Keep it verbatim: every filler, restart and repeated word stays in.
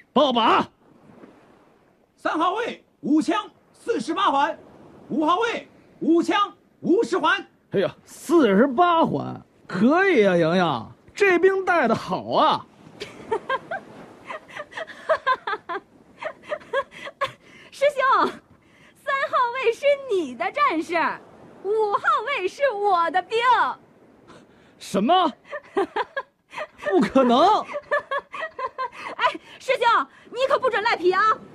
报靶。 三号位五枪四十八环，五号位五枪五十环。 哎呀，四十八环，可以啊，莹莹，这兵带的好啊。 师兄，三号位是你的战士，五号位是我的兵。 什么？不可能！ 哎，师兄，你可不准赖皮啊！